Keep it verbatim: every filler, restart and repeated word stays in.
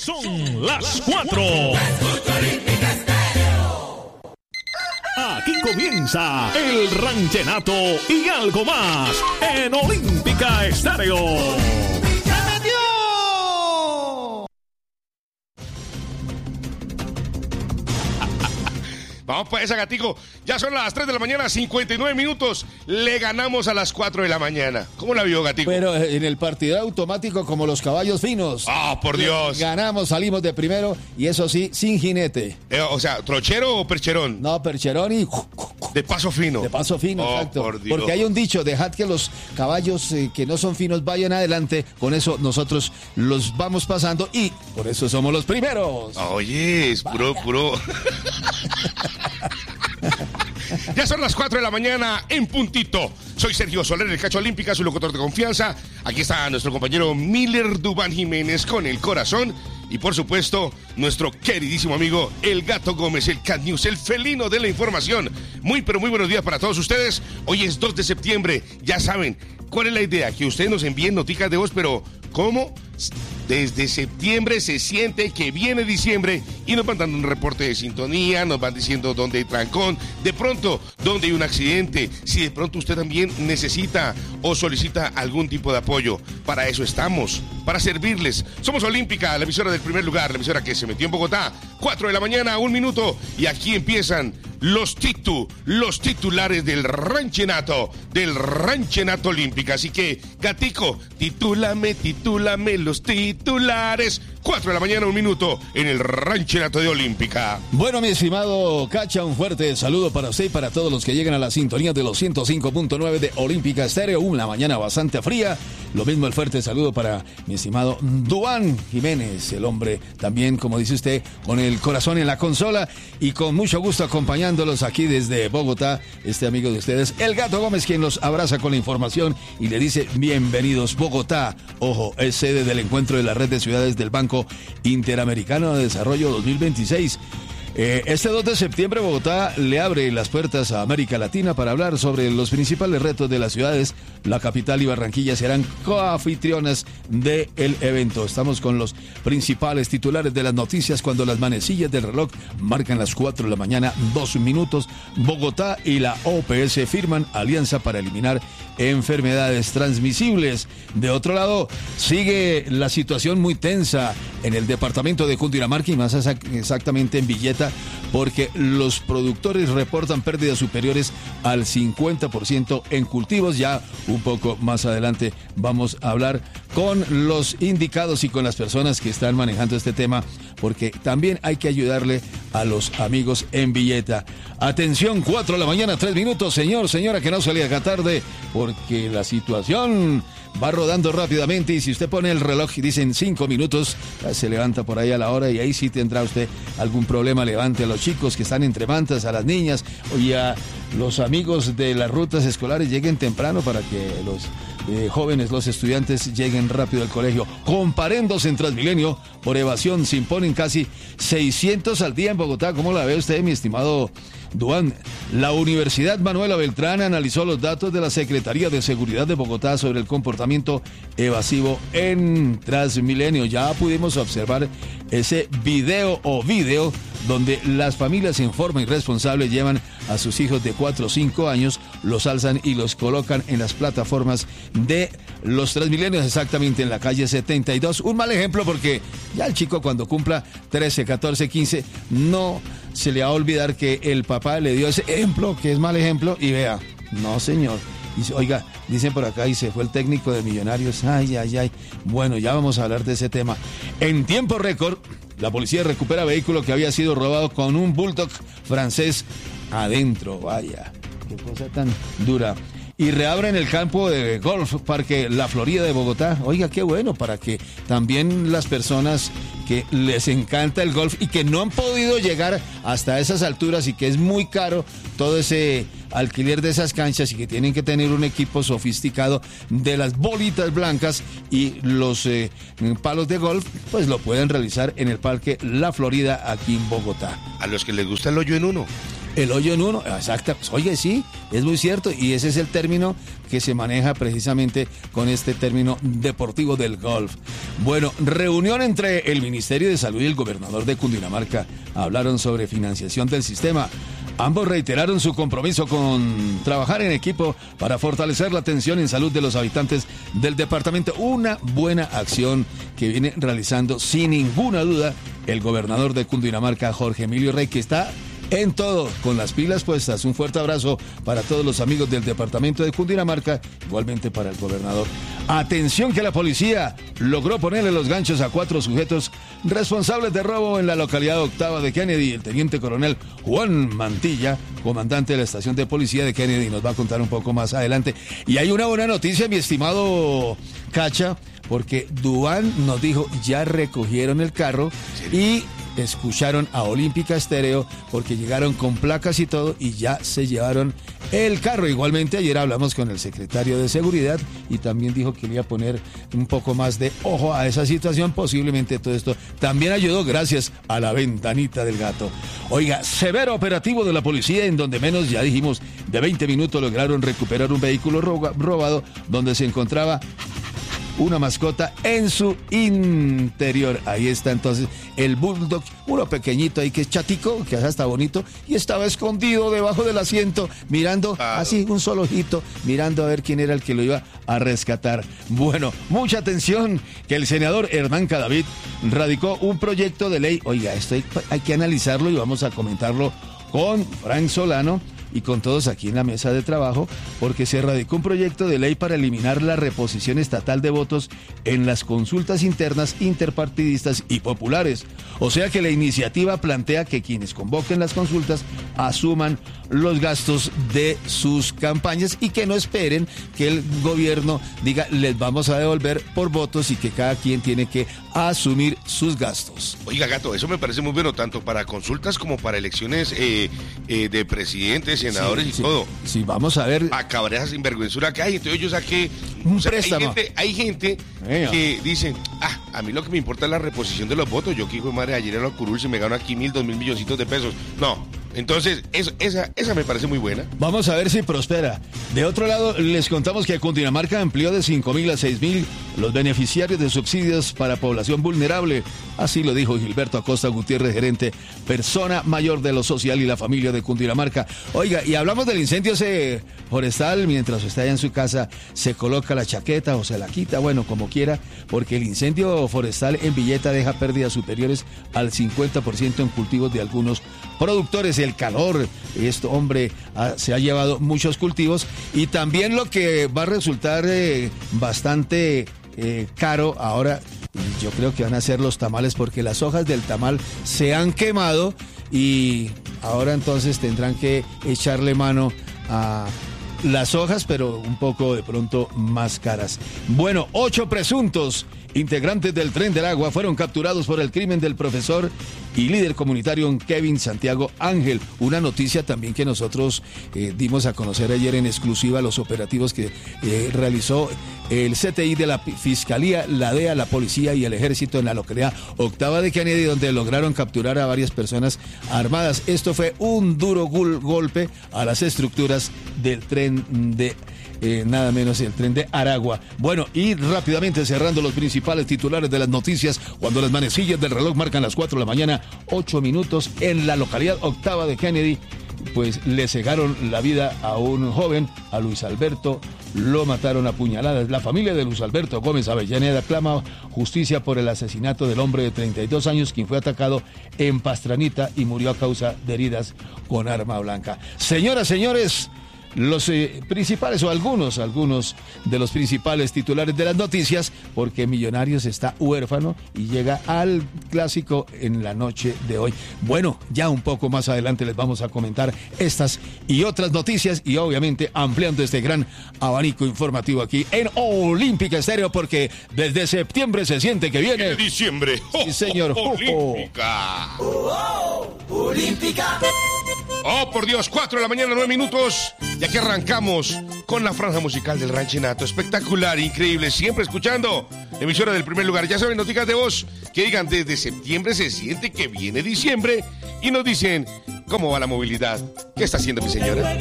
Son las cuatro. Aquí comienza el ranchenato y algo más en Olímpica Estéreo. Vamos para esa, Gatico. Ya son las tres de la mañana, cincuenta y nueve minutos. Le ganamos a las cuatro de la mañana. ¿Cómo la vio, Gatico? Pero en el partido automático como los caballos finos. ¡Ah, oh, por Dios! Ganamos, salimos de primero y eso sí, sin jinete. Eh, o sea, ¿trochero o percherón? No, percherón y... De paso fino. De paso fino, oh, exacto. Por Dios. Porque hay un dicho, dejad que los caballos eh, que no son finos vayan adelante. Con eso nosotros los vamos pasando y por eso somos los primeros. Oye, es puro, Vaya. puro... Ya son las cuatro de la mañana en puntito. Soy Sergio Soler, el Cacho Olímpica, su locutor de confianza. Aquí está nuestro compañero Miller Dubán Jiménez con el corazón. Y por supuesto, nuestro queridísimo amigo El Gato Gómez, el Cat News, el felino de la información. Muy, pero muy buenos días para todos ustedes. Hoy es dos de septiembre. Ya saben, ¿cuál es la idea? Que ustedes nos envíen noticias de voz, pero ¿cómo? Desde septiembre se siente que viene diciembre y nos van dando un reporte de sintonía, nos van diciendo dónde hay trancón, de pronto dónde hay un accidente, si de pronto usted también necesita o solicita algún tipo de apoyo. Para eso estamos, para servirles. Somos Olímpica, la emisora del primer lugar, la emisora que se metió en Bogotá, cuatro de la mañana, un minuto, y aquí empiezan los titu, los titulares del ranchenato, del ranchenato Olímpica. Así que, Gatico, titúlame, titúlame los titulares. Cuatro de la mañana, un minuto, en el ranchenato de Olímpica. Bueno, mi estimado Cacha, un fuerte saludo para usted y para todos los que llegan a la sintonía de los ciento cinco punto nueve de Olímpica Estéreo. Una mañana bastante fría. Lo mismo el fuerte saludo para mi estimado Dubán Jiménez, el hombre también, como dice usted, con el corazón en la consola y con mucho gusto acompañándolos aquí desde Bogotá, este amigo de ustedes, El Gato Gómez, quien los abraza con la información y le dice bienvenidos Bogotá. Ojo, es sede del encuentro de la red de ciudades del Banco Interamericano de Desarrollo dos mil veintiséis. Eh, este dos de septiembre Bogotá le abre las puertas a América Latina para hablar sobre los principales retos de las ciudades. La capital y Barranquilla serán coanfitrionas del evento. Estamos con los principales titulares de las noticias cuando las manecillas del reloj marcan las cuatro de la mañana, dos minutos. Bogotá y la O P S firman alianza para eliminar enfermedades transmisibles. De otro lado, sigue la situación muy tensa en el departamento de Cundinamarca y más exactamente en Villeta, porque los productores reportan pérdidas superiores al cincuenta por ciento en cultivos. Ya un poco más adelante vamos a hablar con los indicados y con las personas que están manejando este tema, porque también hay que ayudarle a los amigos en Villeta. Atención, cuatro de la mañana, tres minutos, señor, señora, que no se le haga tarde, porque la situación va rodando rápidamente y si usted pone el reloj y dicen cinco minutos, se levanta por ahí a la hora y ahí sí tendrá usted algún problema. Levante a los chicos que están entre mantas, a las niñas y a los amigos de las rutas escolares, lleguen temprano para que los eh, jóvenes, los estudiantes lleguen rápido al colegio. Comparendos en Transmilenio por evasión se imponen casi seiscientos al día en Bogotá. ¿Cómo la ve usted, mi estimado Duan? La Universidad Manuela Beltrán analizó los datos de la Secretaría de Seguridad de Bogotá sobre el comportamiento evasivo en Transmilenio. Ya pudimos observar ese video o video donde las familias en forma irresponsable llevan a sus hijos de cuatro o cinco años, los alzan y los colocan en las plataformas de los Transmilenios, exactamente en la calle setenta y dos. Un mal ejemplo porque ya el chico cuando cumpla trece, catorce, quince, no se le va a olvidar que el papá le dio ese ejemplo, que es mal ejemplo, y vea, no señor. Dice, oiga, dicen por acá y se fue el técnico de Millonarios. Ay, ay, ay. Bueno, ya vamos a hablar de ese tema. En tiempo récord, la policía recupera vehículo que había sido robado con un bulldog francés adentro. Vaya, qué cosa tan dura. Y reabren el campo de golf Parque La Florida de Bogotá. Oiga, qué bueno, para que también las personas que les encanta el golf y que no han podido llegar hasta esas alturas y que es muy caro todo ese alquiler de esas canchas y que tienen que tener un equipo sofisticado de las bolitas blancas y los eh, palos de golf, pues lo pueden realizar en el Parque La Florida aquí en Bogotá. A los que les gusta el hoyo en uno. El hoyo en uno, exacto. Oye, sí, es muy cierto. Y ese es el término que se maneja precisamente con este término deportivo del golf. Bueno, reunión entre el Ministerio de Salud y el gobernador de Cundinamarca. Hablaron sobre financiación del sistema. Ambos reiteraron su compromiso con trabajar en equipo para fortalecer la atención en salud de los habitantes del departamento. Una buena acción que viene realizando sin ninguna duda el gobernador de Cundinamarca, Jorge Emilio Rey, que está en todo, con las pilas puestas. Un fuerte abrazo para todos los amigos del departamento de Cundinamarca, igualmente para el gobernador. Atención que la policía logró ponerle los ganchos a cuatro sujetos responsables de robo en la localidad octava de Kennedy. El teniente coronel Juan Mantilla, comandante de la estación de policía de Kennedy, nos va a contar un poco más adelante. Y hay una buena noticia, mi estimado Cacha, porque Duván nos dijo, ya recogieron el carro y escucharon a Olímpica Estéreo porque llegaron con placas y todo y ya se llevaron el carro. Igualmente ayer hablamos con el secretario de Seguridad y también dijo que le iba a poner un poco más de ojo a esa situación. Posiblemente todo esto también ayudó gracias a la ventanita del gato. Oiga, severo operativo de la policía en donde menos, ya dijimos, de veinte minutos lograron recuperar un vehículo robado donde se encontraba una mascota en su interior. Ahí está entonces el bulldog, uno pequeñito ahí que es chatico, que está bonito, y estaba escondido debajo del asiento, mirando claro. Así, un solo ojito, mirando a ver quién era el que lo iba a rescatar. Bueno, mucha atención, que el senador Hernán Cadavid radicó un proyecto de ley. Oiga, esto hay, hay que analizarlo y vamos a comentarlo con Frank Solano y con todos aquí en la mesa de trabajo, porque se radicó un proyecto de ley para eliminar la reposición estatal de votos en las consultas internas, interpartidistas y populares. O sea que la iniciativa plantea que quienes convoquen las consultas asuman los gastos de sus campañas y que no esperen que el gobierno diga les vamos a devolver por votos y que cada quien tiene que asumir sus gastos. Oiga, Gato, eso me parece muy bueno, tanto para consultas como para elecciones eh, eh, de presidentes, senadores sí, y sí, todo. Sí, vamos a ver. Acabaré esa sinvergüenzura que hay. Entonces yo saqué un o sea, préstamo. Hay gente, hay gente que dice, ah, a mí lo que me importa es la reposición de los votos. Yo que hijo de madre, ayer en la curul si me gano aquí mil, dos mil milloncitos de pesos. No. Entonces, eso, esa, esa me parece muy buena. Vamos a ver si prospera. De otro lado, les contamos que Cundinamarca amplió de cinco mil a seis mil los beneficiarios de subsidios para población vulnerable. Así lo dijo Gilberto Acosta Gutiérrez, gerente, persona mayor de lo social y la familia de Cundinamarca. Oiga, y hablamos del incendio ese forestal. Mientras está allá en su casa, se coloca la chaqueta o se la quita, bueno, como quiera, porque el incendio forestal en Villeta deja pérdidas superiores al cincuenta por ciento en cultivos de algunos productores. El calor, esto, hombre, ha, se ha llevado muchos cultivos y también lo que va a resultar eh, bastante eh, caro ahora, yo creo que van a ser los tamales, porque las hojas del tamal se han quemado y ahora entonces tendrán que echarle mano a las hojas, pero un poco de pronto más caras. Bueno, ocho presuntos integrantes del Tren del Agua fueron capturados por el crimen del profesor y líder comunitario Kevin Santiago Ángel. Una noticia también que nosotros eh, dimos a conocer ayer en exclusiva, los operativos que eh, realizó el C T I de la Fiscalía, la D E A, la Policía y el Ejército en la localidad octava de Kennedy, donde lograron capturar a varias personas armadas. Esto fue un duro gol- golpe a las estructuras del tren de Eh, nada menos el tren de Aragua. Bueno, y rápidamente cerrando los principales titulares de las noticias, cuando las manecillas del reloj marcan las cuatro de la mañana, ocho minutos, en la localidad octava de Kennedy, pues le cegaron la vida a un joven, a Luis Alberto, lo mataron a puñaladas. La familia de Luis Alberto Gómez Avellaneda clama justicia por el asesinato del hombre de treinta y dos años, quien fue atacado en Pastranita y murió a causa de heridas con arma blanca. Señoras, señores, los eh, principales o algunos, algunos de los principales titulares de las noticias, porque Millonarios está huérfano y llega al clásico en la noche de hoy. Bueno, ya un poco más adelante les vamos a comentar estas y otras noticias y obviamente ampliando este gran abanico informativo aquí en Olímpica Estéreo, porque desde septiembre se siente que viene. En diciembre. Sí, señor. Olímpica. Oh, oh, Olímpica. Oh, por Dios, cuatro de la mañana, nueve minutos. Y aquí arrancamos con la franja musical del ranchenato. Espectacular, increíble, siempre escuchando emisora del primer lugar. Ya saben, noticias de voz que digan desde septiembre se siente que viene diciembre y nos dicen cómo va la movilidad. ¿Qué está haciendo mi señora?